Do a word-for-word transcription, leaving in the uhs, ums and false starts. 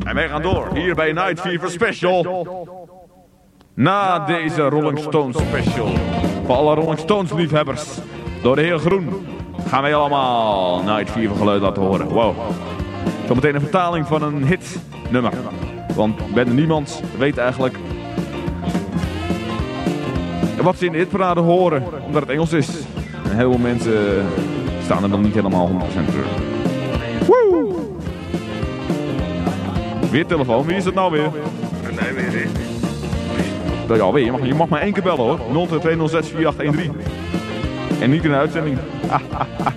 En wij gaan door, hier bij Night Fever Special. Na deze Rolling Stones special, voor alle Rolling Stones liefhebbers, door de heer Groen, gaan wij allemaal Night Fever geluid laten horen. Wow. Zometeen een vertaling van een hit nummer. Want bijna niemand weet eigenlijk wat ze in de hitparade horen, omdat het Engels is. En heel veel mensen staan er dan niet helemaal honderd procent terug. Woe! Weer telefoon, wie is het nou weer? Nee, weer niet. Ja, weer. Je mag, je mag maar één keer bellen hoor. nul twee twee nul zes vier acht een drie. En niet in de uitzending.